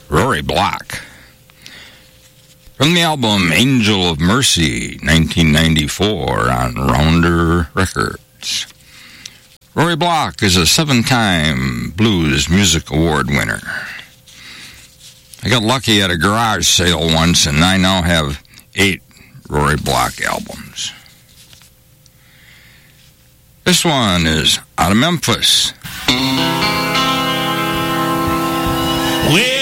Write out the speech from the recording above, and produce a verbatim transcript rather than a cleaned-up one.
Rory Block. From the album Angel of Mercy, nineteen ninety-four, on Rounder Records. Rory Block is a seven-time Blues Music Award winner. I got lucky at a garage sale once, and I now have eight Rory Block albums. This one is out of Memphis. Well,